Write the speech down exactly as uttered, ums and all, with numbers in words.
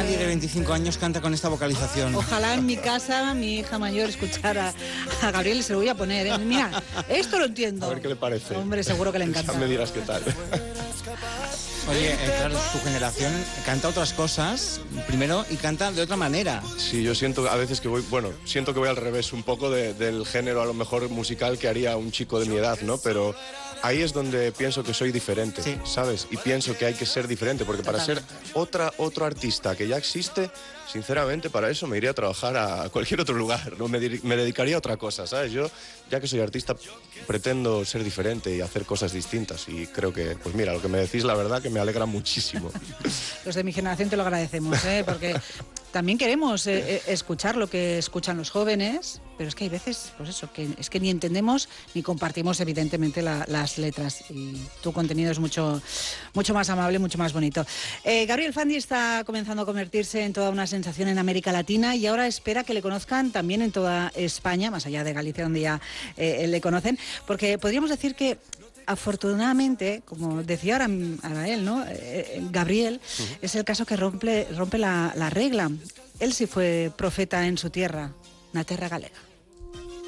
nadie de veinticinco años canta con esta vocalización. Ojalá en mi casa mi hija mayor escuchara a Gabriel, se lo voy a poner. ¿eh? Mira, esto lo entiendo. A ver qué le parece. Hombre, seguro que le encanta. Ya me dirás qué tal. Oye, eh, claro, tu generación canta otras cosas primero y canta de otra manera. Sí, yo siento a veces que voy, bueno, siento que voy al revés un poco de, del género a lo mejor musical que haría un chico de mi edad, ¿no? Pero ahí es donde pienso que soy diferente, sí. ¿Sabes? Y pienso que hay que ser diferente, porque para ser otra, otro artista que ya existe, sinceramente, para eso me iría a trabajar a cualquier otro lugar, ¿no? Me, me dedicaría a otra cosa, ¿sabes? Yo, ya que soy artista, pretendo ser diferente y hacer cosas distintas. Y creo que, pues mira, lo que me decís, la verdad, que me alegra muchísimo. Los de mi generación te lo agradecemos, ¿eh? Porque también queremos eh, escuchar lo que escuchan los jóvenes, pero es que hay veces, pues eso, que es que ni entendemos ni compartimos, evidentemente, la, las letras. Y tu contenido es mucho, mucho más amable, mucho más bonito. Eh, Gabriel Fandi está comenzando a convertirse en toda una sensación en América Latina y ahora espera que le conozcan también en toda España, más allá de Galicia, donde ya eh, le conocen, porque podríamos decir que afortunadamente, como decía ahora, ahora él, ¿no? Eh, Gabriel uh-huh. es el caso que rompe, rompe la, la regla. Él sí fue profeta en su tierra, na terra galega.